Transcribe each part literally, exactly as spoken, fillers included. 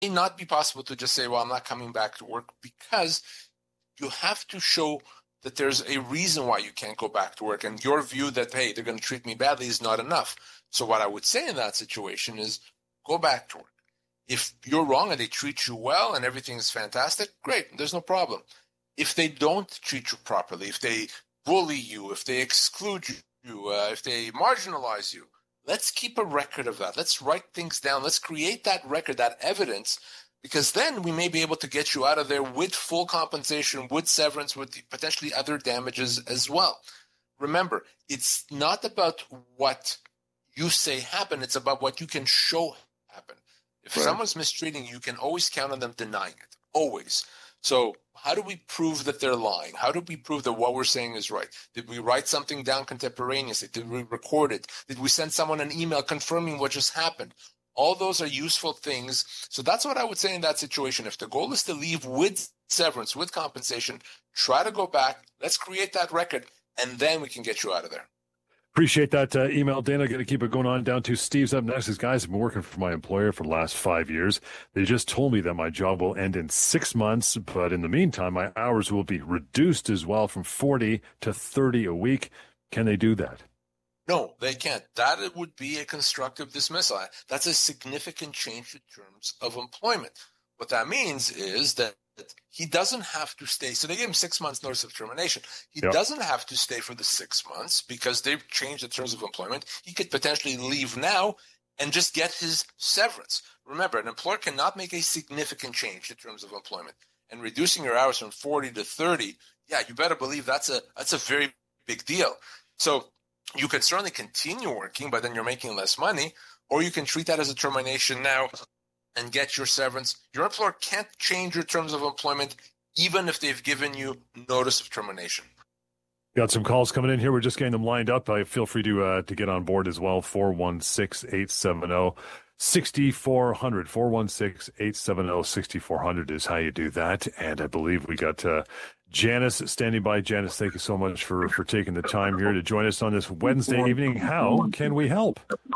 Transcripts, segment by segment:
not be possible to just say, well, I'm not coming back to work, because you have to show that there's a reason why you can't go back to work. And your view that, hey, they're going to treat me badly is not enough. So what I would say in that situation is go back to work. If you're wrong and they treat you well and everything is fantastic, great, there's no problem. If they don't treat you properly, if they bully you, if they exclude you, uh, if they marginalize you, let's keep a record of that. Let's write things down. Let's create that record, that evidence, because then we may be able to get you out of there with full compensation, with severance, with potentially other damages as well. Remember, it's not about what you say happened. It's about what you can show happen. If right. someone's mistreating you, you can always count on them denying it. Always. So how do we prove that they're lying? How do we prove that what we're saying is right? Did we write something down contemporaneously? Did we record it? Did we send someone an email confirming what just happened? All those are useful things. So that's what I would say in that situation. If the goal is to leave with severance, with compensation, try to go back. Let's create that record, and then we can get you out of there. Appreciate that uh, email, Dana. Going to keep it going on down to Steve's up next. These guys have been working for my employer for the last five years. They just told me that my job will end in six months, but in the meantime, my hours will be reduced as well from forty to thirty a week. Can they do that? No, they can't. That would be a constructive dismissal. That's a significant change in terms of employment. What that means is that he doesn't have to stay. So they gave him six months notice of termination. He yep. doesn't have to stay for the six months because they've changed the terms of employment. He could potentially leave now and just get his severance. Remember, an employer cannot make a significant change in terms of employment. And reducing your hours from forty to thirty, yeah, you better believe that's a that's a very big deal. So you could certainly continue working, but then you're making less money, or you can treat that as a termination now and get your severance. Your employer can't change your terms of employment, even if they've given you notice of termination. Got some calls coming in here. We're just getting them lined up. Uh, feel free to uh, to get on board as well. four one six, eight seven zero, six four zero zero. four one six, eight seven zero, six four zero zero is how you do that. And I believe we got uh, Janice standing by. Janice, thank you so much for, for taking the time here to join us on this Wednesday evening. How can we help?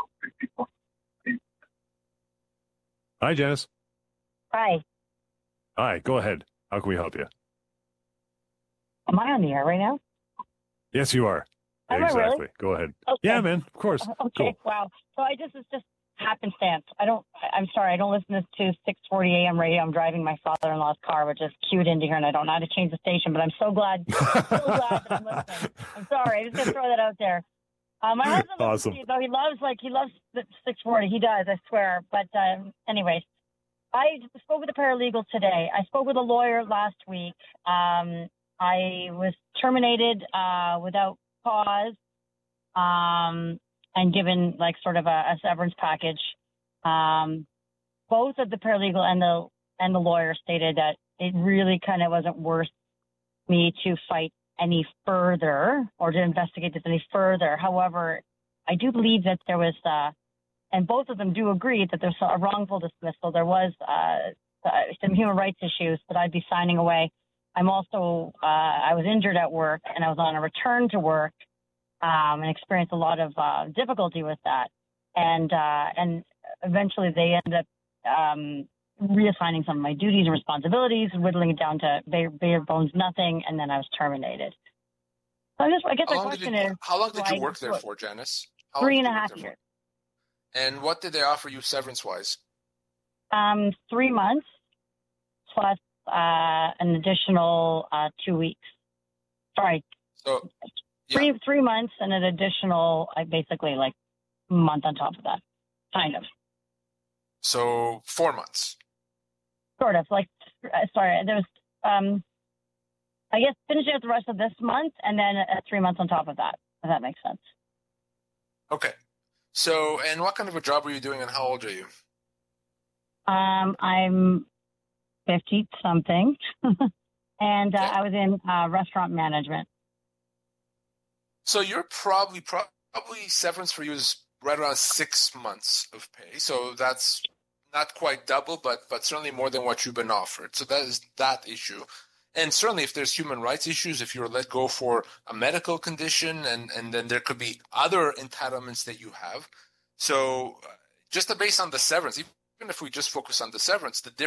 Hi, Janice. Hi. Hi, go ahead. How can we help you? Am I on the air right now? Yes, you are. Am exactly. I really? Go ahead. Okay. Yeah, man, of course. Okay, cool. Wow. So I just, it's just happenstance. I don't, I'm sorry, I don't listen to six forty a.m. radio. I'm driving my father-in-law's car, which is cued into here, and I don't know how to change the station, but I'm so glad, so glad that I'm listening. I'm sorry. I just going to throw that out there. Uh, my husband, awesome. listens to you, though he loves, like, he loves the six forty. He does, I swear. But um, anyways, I spoke with a paralegal today. I spoke with a lawyer last week. Um, I was terminated uh, without cause um, and given, like, sort of a, a severance package. Um, both of the paralegal and the and the lawyer stated that it really kind of wasn't worth me to fight any further or to investigate this any further. However, I do believe that there was, uh, and both of them do agree that there's a wrongful dismissal. There was uh, uh, some human rights issues that I'd be signing away. I'm also, uh, I was injured at work and I was on a return to work um, and experienced a lot of uh, difficulty with that. And, uh, and eventually they ended up um, reassigning some of my duties and responsibilities, whittling it down to bare, bare bones nothing, and then I was terminated. So I, just, I guess how my question you, is... How long did you work there for, Janice? How three and a half years. For? And what did they offer you severance-wise? Um, three months plus uh, an additional uh, two weeks. Sorry. So, yeah. Three, three months and an additional, uh, basically, like, month on top of that, kind of. So four months. Sort of, like, sorry, there was, um, I guess, finishing up the rest of this month and then uh, three months on top of that, if that makes sense. Okay. So, and what kind of a job were you doing and how old are you? Um, I'm fifty-something, and uh, I was in uh, restaurant management. So you're probably, probably severance for you is right around six months of pay. So that's not quite double, but but certainly more than what you've been offered. So that is that issue. And certainly if there's human rights issues, if you're let go for a medical condition, and, and then there could be other entitlements that you have. So uh, just based on the severance, even if we just focus on the severance, the